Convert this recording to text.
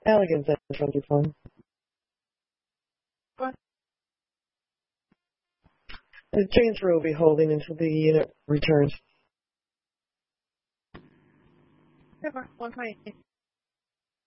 Elegance at 21. What? The transfer will be holding until the unit returns. 对吧？120.